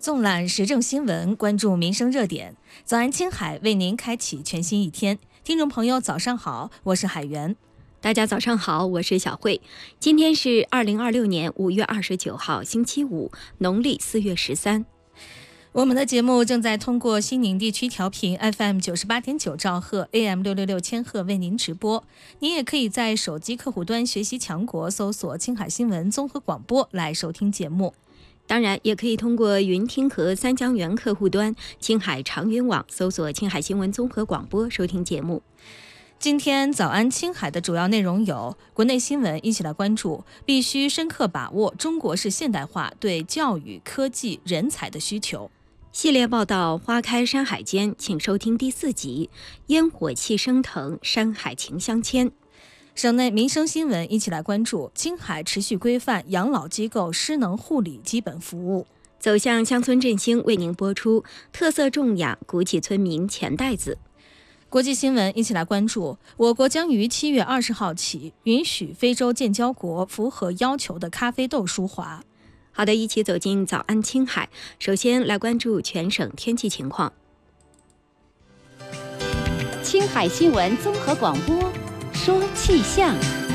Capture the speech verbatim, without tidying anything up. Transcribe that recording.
纵览时政新闻，关注民生热点。早安青海为您开启全新一天。听众朋友，早上好，我是海源。 大家早上好，我是小慧。今天是二零二六年五月二十九号，星期五，农历四月十三。 我们的节目正在通过西宁地区调频 F M 九十八点九兆赫 A M 六六六千赫为您直播。您也可以在手机客户端学习强国搜索青海新闻综合广播来收听节目。 当然也可以通过云听和三江源客户端青海长云网搜索青海新闻综合广播收听节目。 今天早安青海的主要内容有：国内新闻一起来关注，必须深刻把握中国式现代化对教育、科技、人才的需求。 系列报道花开山海间，请收听第四集，烟火气升腾，山海情相牵。 省内民生新闻一起来关注，青海持续规范养老机构失能护理基本服务。 走向乡村振兴为您播出，特色种养鼓起村民钱袋子。 国际新闻一起来关注，我国将于七月二十号起允许非洲建交国符合要求的咖啡豆输华。 好的，一起走进早安青海。首先来关注全省天气情况。 青海新闻综合广播说气象。